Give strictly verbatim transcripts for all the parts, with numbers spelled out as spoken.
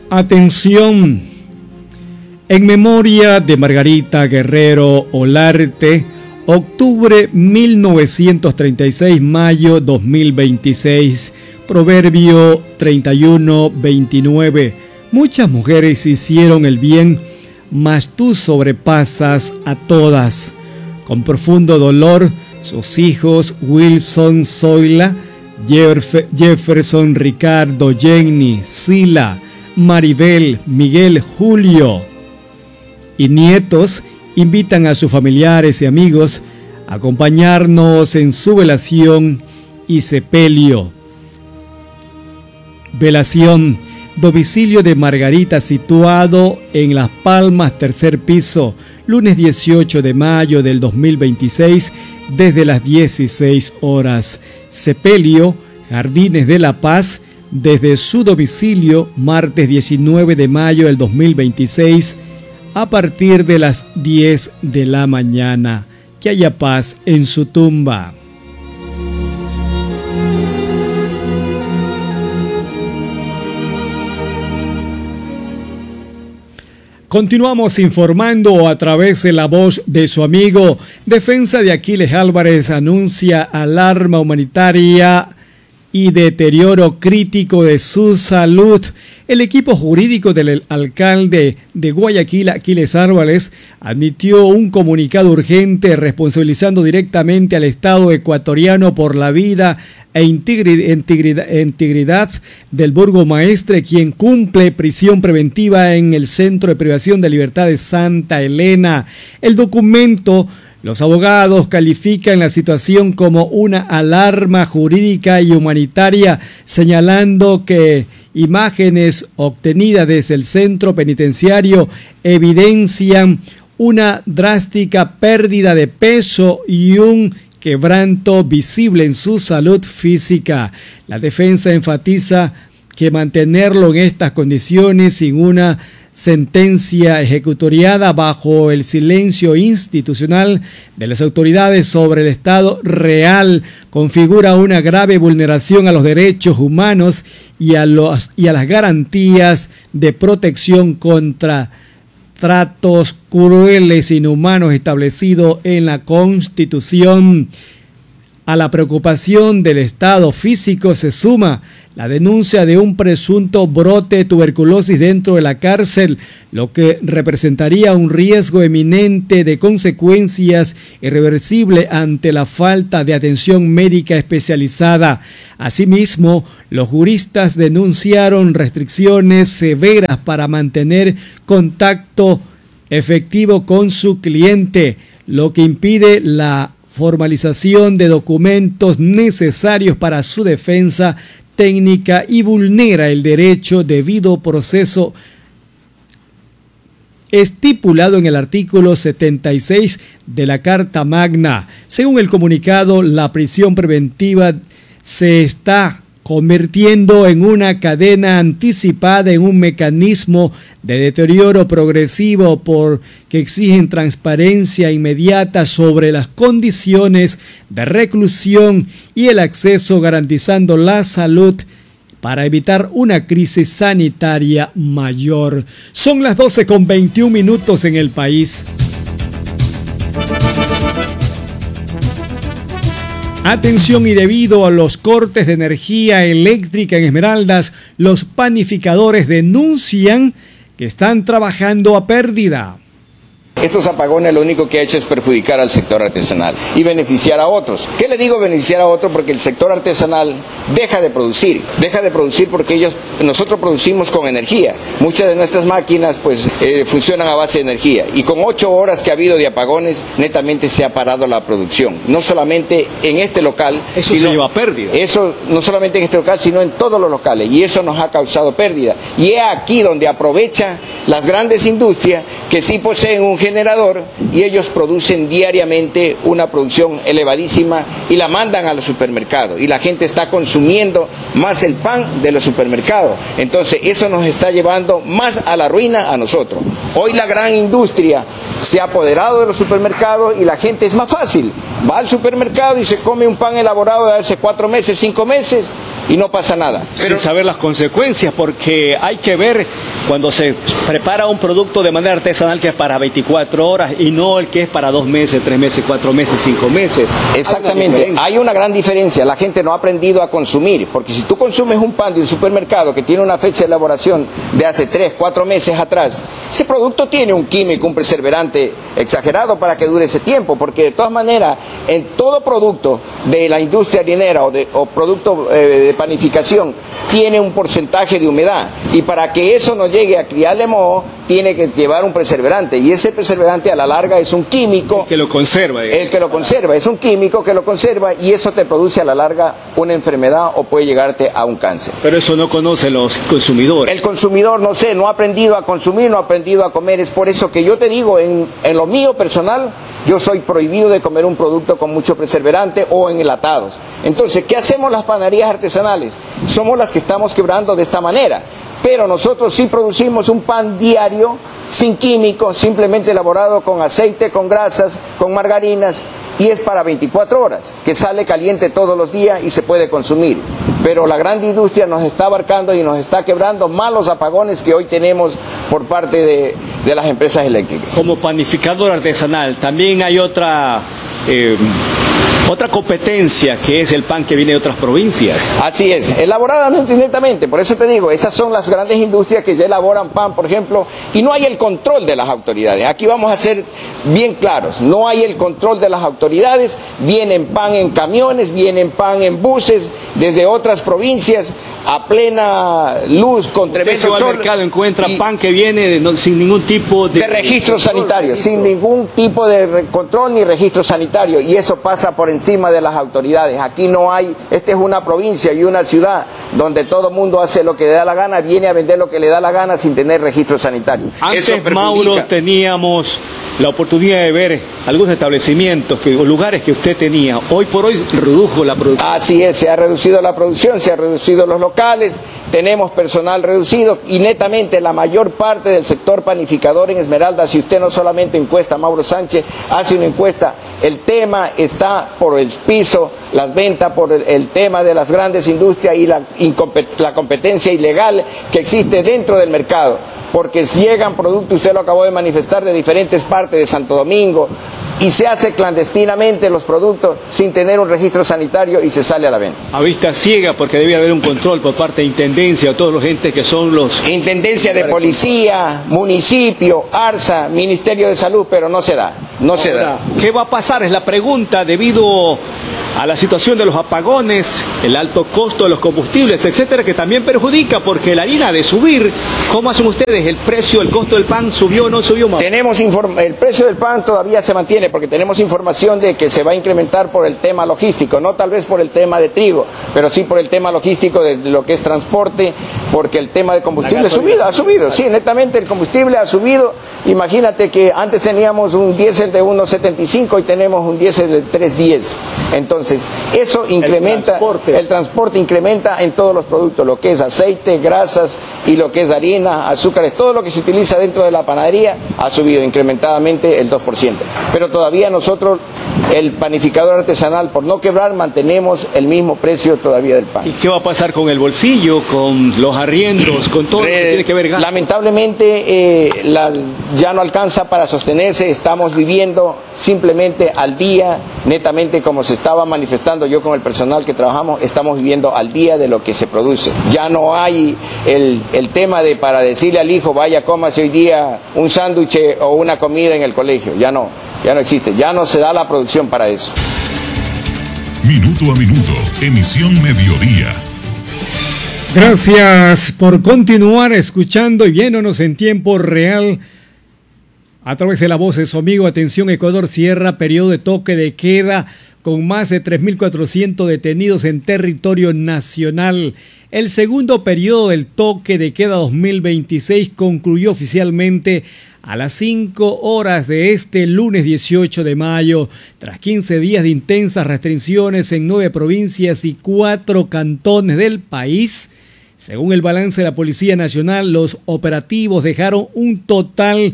Atención, en memoria de Margarita Guerrero Olarte, octubre mil novecientos treinta y seis, mayo dos mil veintiséis, Proverbio treinta y uno, veintinueve. Muchas mujeres hicieron el bien, mas tú sobrepasas a todas. Con profundo dolor, sus hijos Wilson Zoila, Jeff- Jefferson Ricardo, Jenny, Sila, Maribel, Miguel, Julio y nietos invitan a sus familiares y amigos a acompañarnos en su velación y sepelio. Velación, domicilio de Margarita situado en Las Palmas, tercer piso, lunes dieciocho de mayo del dos mil veintiséis, desde las dieciséis horas. Sepelio, Jardines de la Paz, desde su domicilio, martes diecinueve de mayo del dos mil veintiséis, a partir de las diez de la mañana. Que haya paz en su tumba. Continuamos informando a través de la voz de su amigo. Defensa de Aquiles Álvarez anuncia alarma humanitaria y deterioro crítico de su salud. El equipo jurídico del alcalde de Guayaquil, Aquiles Álvarez, admitió un comunicado urgente responsabilizando directamente al Estado ecuatoriano por la vida e integridad, integridad del burgomaestre, quien cumple prisión preventiva en el Centro de Privación de Libertad de Santa Elena. El documento, los abogados califican la situación como una alarma jurídica y humanitaria, señalando que imágenes obtenidas desde el centro penitenciario evidencian una drástica pérdida de peso y un quebranto visible en su salud física. La defensa enfatiza que mantenerlo en estas condiciones sin una sentencia ejecutoriada bajo el silencio institucional de las autoridades sobre el estado real configura una grave vulneración a los derechos humanos y a, los, y a las garantías de protección contra tratos crueles e inhumanos establecidos en la Constitución. A la preocupación del estado físico se suma la denuncia de un presunto brote de tuberculosis dentro de la cárcel, lo que representaría un riesgo eminente de consecuencias irreversibles ante la falta de atención médica especializada. Asimismo, los juristas denunciaron restricciones severas para mantener contacto efectivo con su cliente, lo que impide la formalización de documentos necesarios para su defensa técnica y vulnera el derecho debido proceso estipulado en el artículo setenta y seis de la Carta Magna. Según el comunicado, la prisión preventiva se está convirtiendo en una cadena anticipada, en un mecanismo de deterioro progresivo porque exigen transparencia inmediata sobre las condiciones de reclusión y el acceso, garantizando la salud para evitar una crisis sanitaria mayor. Son las doce con veintiún minutos en el país. Atención, y debido a los cortes de energía eléctrica en Esmeraldas, los panificadores denuncian que están trabajando a pérdida. Estos apagones lo único que ha hecho es perjudicar al sector artesanal y beneficiar a otros. ¿Qué le digo beneficiar a otros? Porque el sector artesanal deja de producir, deja de producir porque ellos, nosotros producimos con energía. Muchas de nuestras máquinas pues eh, funcionan a base de energía y con ocho horas que ha habido de apagones, netamente se ha parado la producción. No solamente en este local. Eso sino, se lleva pérdida. Eso no solamente en este local, sino en todos los locales, y eso nos ha causado pérdida. Y es aquí donde aprovecha las grandes industrias que sí poseen un generador y ellos producen diariamente una producción elevadísima y la mandan a los supermercados y la gente está consumiendo más el pan de los supermercados. Entonces eso nos está llevando más a la ruina a nosotros. Hoy la gran industria se ha apoderado de los supermercados y la gente es más fácil. Va al supermercado y se come un pan elaborado de hace cuatro meses, cinco meses y no pasa nada. Pero sin saber las consecuencias, porque hay que ver cuando se prepara un producto de manera artesanal que es para veinticuatro horas y no el que es para dos meses, tres meses, cuatro meses, cinco meses. Exactamente, hay una, hay una gran diferencia. La gente no ha aprendido a consumir, porque si tú consumes un pan de un supermercado que tiene una fecha de elaboración de hace tres, cuatro meses atrás, ese producto tiene un químico, un preservante exagerado para que dure ese tiempo, porque de todas maneras, en todo producto de la industria harinera o, de, o producto eh, de panificación, tiene un porcentaje de humedad, y para que eso no llegue a criarle moho, tiene que llevar un preservante, y ese preservante a la larga es un químico que lo conserva, digamos. el que lo conserva, es un químico que lo conserva, y eso te produce a la larga una enfermedad o puede llegarte a un cáncer. Pero eso no conocen los consumidores. El consumidor, no sé, no ha aprendido a consumir, no ha aprendido a comer. Es por eso que yo te digo, en, en lo mío personal, yo soy prohibido de comer un producto con mucho preservante o en enlatados. Entonces, ¿qué hacemos las panaderías artesanales? Somos las que estamos quebrando de esta manera. Pero nosotros sí producimos un pan diario, sin químicos, simplemente elaborado con aceite, con grasas, con margarinas, y es para veinticuatro horas, que sale caliente todos los días y se puede consumir. Pero la gran industria nos está abarcando y nos está quebrando malos apagones que hoy tenemos por parte de, de las empresas eléctricas. Como panificador artesanal, también hay otra... Eh... Otra competencia que es el pan que viene de otras provincias. Así es, elaborada netamente, por eso te digo, esas son las grandes industrias que ya elaboran pan, por ejemplo, y no hay el control de las autoridades. Aquí vamos a ser bien claros, no hay el control de las autoridades, vienen pan en camiones, vienen pan en buses, desde otras provincias, a plena luz, con tremendo sol. El mercado encuentra pan que viene de, no, sin ningún tipo de... De registro sanitario, sin ningún tipo de control ni registro sanitario, y eso pasa por encima de las autoridades. Aquí no hay, esta es una provincia y una ciudad donde todo el mundo hace lo que le da la gana, viene a vender lo que le da la gana sin tener registro sanitario. Antes, eso Mauro, teníamos la oportunidad de ver algunos establecimientos que, o lugares que usted tenía. Hoy por hoy redujo la producción. Así es, se ha reducido la producción, se ha reducido los locales, tenemos personal reducido y netamente la mayor parte del sector panificador en Esmeralda, si usted no solamente encuesta, Mauro Sánchez hace una encuesta, el tema está por el piso, las ventas por el, el tema de las grandes industrias y la, la competencia ilegal que existe dentro del mercado, porque si llegan productos, usted lo acabó de manifestar, de diferentes partes de Santo Domingo, y se hace clandestinamente los productos sin tener un registro sanitario y se sale a la venta. A vista ciega, porque debe haber un control por parte de Intendencia o todos los entes que son los... Intendencia de Policía, Municipio, ARSA, Ministerio de Salud, pero no se da, no se da. ¿Qué va a pasar? Es la pregunta debido a la situación de los apagones, el alto costo de los combustibles, etcétera, que también perjudica porque la harina de subir, ¿cómo hacen ustedes? ¿El precio, el costo del pan subió o no subió más? Tenemos el precio del pan todavía se mantiene porque tenemos información de que se va a incrementar por el tema logístico, no tal vez por el tema de trigo, pero sí por el tema logístico de lo que es transporte, porque el tema de combustible ha subido, ha subido, sí, netamente el combustible ha subido. Imagínate que antes teníamos un diésel de uno setenta y cinco y tenemos un diésel de tres diez. Entonces, eso incrementa, el transporte. el transporte incrementa en todos los productos, lo que es aceite, grasas y lo que es harina, azúcares, todo lo que se utiliza dentro de la panadería ha subido incrementadamente el dos por ciento. Pero todavía nosotros, el panificador artesanal, por no quebrar, mantenemos el mismo precio todavía del pan. ¿Y qué va a pasar con el bolsillo, con los arriendos, con todo lo que tiene que ver gasto? Lamentablemente eh, la, ya no alcanza para sostenerse, estamos viviendo simplemente al día, netamente como se estaba manifestando yo con el personal que trabajamos, estamos viviendo al día de lo que se produce. Ya no hay el, el tema de para decirle al hijo, vaya, cómase hoy día un sándwich o una comida en el colegio, ya no, ya no existe, ya no se da la producción para eso. Minuto a minuto, emisión mediodía. Gracias por continuar escuchando y viéndonos en tiempo real a través de la voz de su amigo. Atención, Ecuador cierra periodo de toque de queda con más de tres mil cuatrocientos detenidos en territorio nacional. El segundo periodo del toque de queda dos mil veintiséis concluyó oficialmente a las cinco horas de este lunes dieciocho de mayo, tras quince días de intensas restricciones en nueve provincias y cuatro cantones del país. Según el balance de la Policía Nacional, los operativos dejaron un total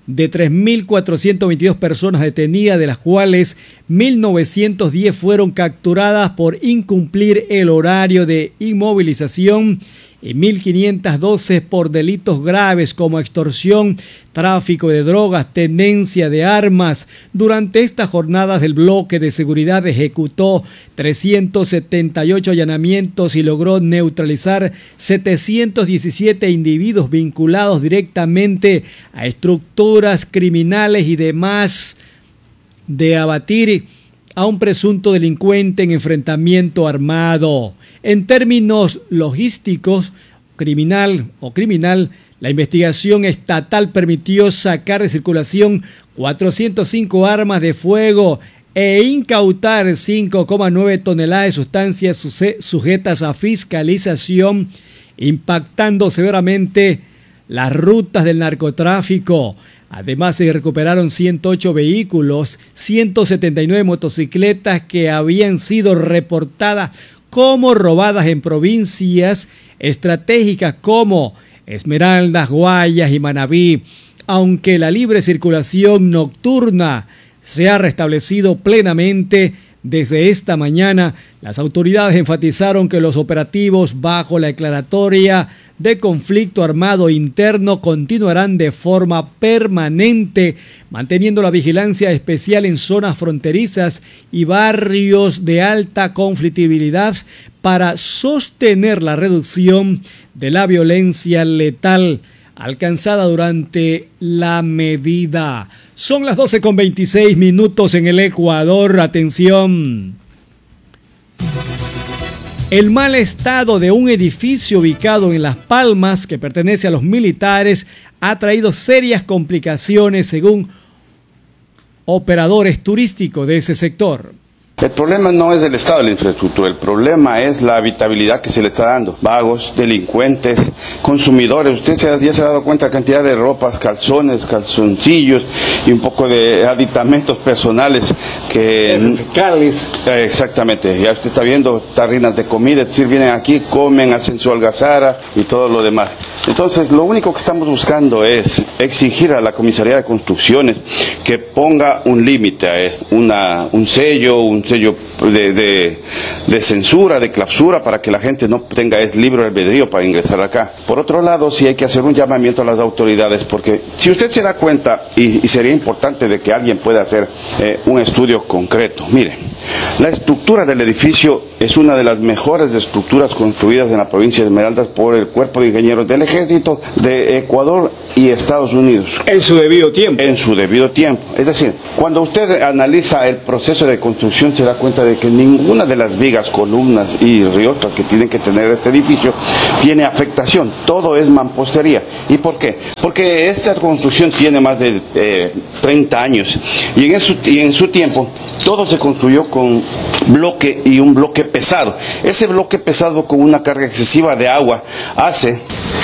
de tres mil cuatrocientas veintidós personas detenidas, de las cuales mil novecientas diez fueron capturadas por incumplir el horario de inmovilización y mil quinientas doce por delitos graves como extorsión, tráfico de drogas, tenencia de armas. Durante estas jornadas el bloque de seguridad ejecutó trescientos setenta y ocho allanamientos y logró neutralizar setecientos diecisiete individuos vinculados directamente a estructuras criminales y demás de abatir a un presunto delincuente en enfrentamiento armado. En términos logísticos, criminal o criminal, la investigación estatal permitió sacar de circulación cuatrocientas cinco armas de fuego e incautar cinco coma nueve toneladas de sustancias sujetas a fiscalización, impactando severamente las rutas del narcotráfico. Además, se recuperaron ciento ocho vehículos, ciento setenta y nueve motocicletas que habían sido reportadas como robadas en provincias estratégicas como Esmeraldas, Guayas y Manabí. Aunque la libre circulación nocturna se ha restablecido plenamente desde esta mañana, las autoridades enfatizaron que los operativos bajo la declaratoria de conflicto armado interno continuarán de forma permanente, manteniendo la vigilancia especial en zonas fronterizas y barrios de alta conflictividad para sostener la reducción de la violencia letal alcanzada durante la medida. Son las doce con veintiséis minutos en el Ecuador. Atención. El mal estado de un edificio ubicado en Las Palmas, que pertenece a los militares, ha traído serias complicaciones según operadores turísticos de ese sector. El problema no es el estado de la infraestructura, el problema es la habitabilidad que se le está dando. Vagos, delincuentes, consumidores. Usted se ha, ya se ha dado cuenta de la cantidad de ropas, calzones, calzoncillos y un poco de aditamentos personales que... Fecales. Eh, exactamente, ya usted está viendo tarrinas de comida, es decir, vienen aquí, comen, hacen su algazara y todo lo demás. Entonces, lo único que estamos buscando es exigir a la Comisaría de Construcciones que ponga un límite a esto, una, un sello, un sello de, de, de censura, de clausura, para que la gente no tenga es libre albedrío para ingresar acá. Por otro lado, sí hay que hacer un llamamiento a las autoridades, porque si usted se da cuenta, y, y sería importante de que alguien pueda hacer eh, un estudio concreto. Mire, la estructura del edificio es una de las mejores estructuras construidas en la provincia de Esmeraldas por el Cuerpo de Ingenieros del Ejército de Ecuador y Estados Unidos. En su debido tiempo. En su debido tiempo. Es decir, cuando usted analiza el proceso de construcción, se da cuenta de que ninguna de las vigas, columnas y riotas que tienen que tener este edificio tiene afectación. Todo es mampostería. ¿Y por qué? Porque esta construcción tiene más de eh, treinta años y en, su, y en su tiempo todo se construyó con bloque y un bloque pesado. Ese bloque pesado con una carga excesiva de agua hace,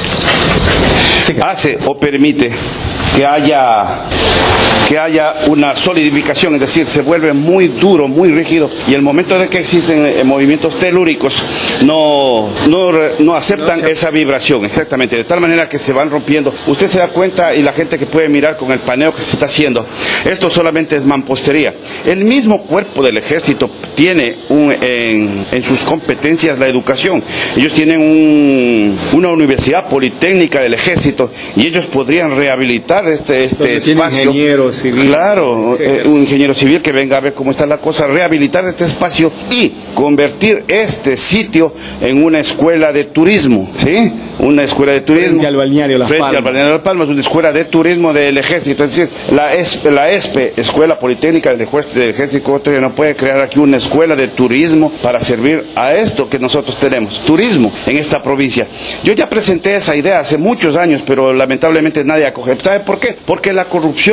hace o permite que haya que haya una solidificación, es decir, se vuelve muy duro, muy rígido, y el momento de que existen eh, movimientos telúricos no, no, no aceptan no, esa vibración, exactamente, de tal manera que se van rompiendo. Usted se da cuenta, y la gente que puede mirar con el paneo que se está haciendo, esto solamente es mampostería. El mismo cuerpo del ejército tiene un, en, en sus competencias la educación. Ellos tienen un, una universidad politécnica del ejército y ellos podrían rehabilitar este, este espacio. Ingeniero civil. Claro, eh, un ingeniero civil que venga a ver cómo está la cosa, rehabilitar este espacio y convertir este sitio en una escuela de turismo, ¿sí? Una escuela de turismo. Frente al balneario Las Frente Palmas. al balneario Las Palmas, una escuela de turismo del ejército. Es decir, la, ESP, la ESPE, Escuela Politécnica del Ejército Ecuatoriano, no puede crear aquí una escuela de turismo para servir a esto que nosotros tenemos, turismo en esta provincia. Yo ya presenté esa idea hace muchos años, pero lamentablemente nadie acoge. ¿Sabe por qué? Porque la corrupción es el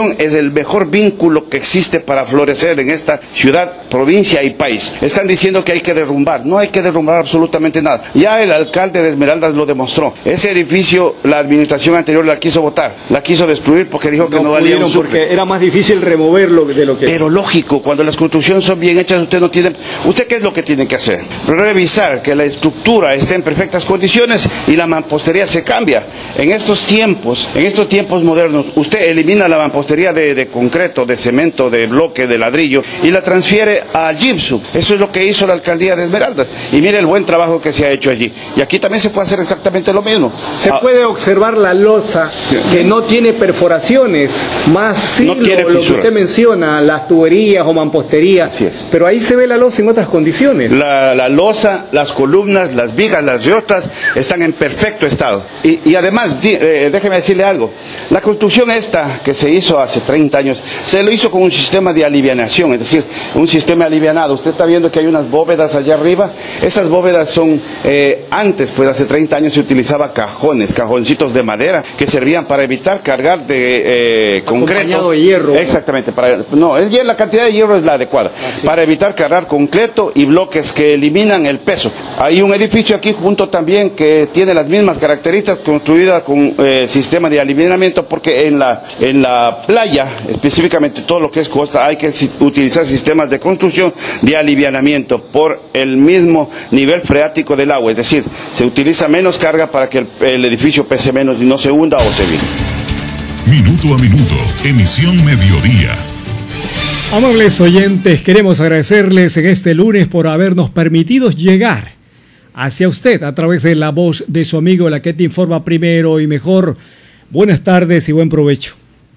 el mejor vínculo que existe para florecer en esta ciudad, provincia y país. Están diciendo que hay que derrumbar. No hay que derrumbar absolutamente nada. Ya el alcalde de Esmeraldas lo demostró. Ese edificio, la administración anterior la quiso botar, la quiso destruir porque dijo que no, no valía un supe. Porque era más difícil removerlo de lo que... Pero lógico, cuando las construcciones son bien hechas, usted no tiene... ¿Usted qué es lo que tiene que hacer? Revisar que la estructura esté en perfectas condiciones y la mampostería se cambia. En estos tiempos, en estos tiempos modernos, usted elimina la mampostería de, de concreto, de cemento, de bloque, de ladrillo y la transfiere al gypsum. Eso es lo que hizo la alcaldía de Esmeraldas. Y mire el buen trabajo que se ha hecho allí. Y aquí también se puede hacer exactamente lo mismo. Se ah, puede observar la losa que no tiene perforaciones, más sí no lo, lo que usted menciona, las tuberías o mamposterías. Así es. Pero ahí se ve la losa en otras condiciones. La, la losa, las columnas, las vigas, las riotas están en perfecto estado. Y, y además, di, eh, déjeme decirle algo. La construcción esta que se hizo hace treinta años, se lo hizo con un sistema de alivianación, es decir, un sistema alivianado. Usted está viendo que hay unas bóvedas allá arriba. Esas bóvedas son, eh, antes, pues hace treinta años se utilizaba cajones, cajoncitos de madera que servían para evitar cargar de eh, concreto. Acompañado de hierro. Exactamente. Para, no, el, la cantidad de hierro es la adecuada. Ah, sí. Para evitar cargar concreto y bloques que eliminan el peso. Hay un edificio aquí junto también que tiene las mismas características, construida con eh, sistema de alivianamiento, porque en la, en la playa, específicamente todo lo que es costa, hay que si, utilizar sistemas de construcción de alivianamiento por el mismo nivel freático del agua, es decir, se utiliza menos carga para que el, el edificio pese menos y no se hunda o se vire. Minuto a minuto, emisión mediodía. Amables oyentes, queremos agradecerles en este lunes por habernos permitido llegar hacia usted a través de la voz de su amigo, la que te informa primero y mejor. Buenas tardes y buen provecho.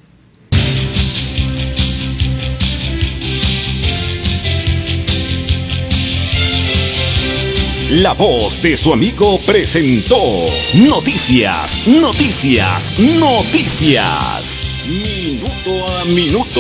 La voz de su amigo presentó Noticias, Noticias, Noticias. Minuto a minuto.